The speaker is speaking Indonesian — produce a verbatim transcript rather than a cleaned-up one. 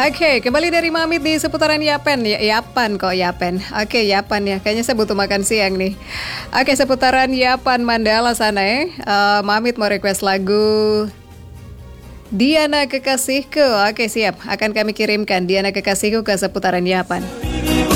Oke, kembali dari Mamit di seputaran Yapen. Ya, Yapan kok Yapen. Oke, Yapan ya. Kayaknya saya butuh makan siang nih. Oke, seputaran Yapan Mandala sana ya. Eh, Mamit mau request lagu Diana Kekasihku. Oke, siap. Akan kami kirimkan Diana Kekasihku ke seputaran Yapan.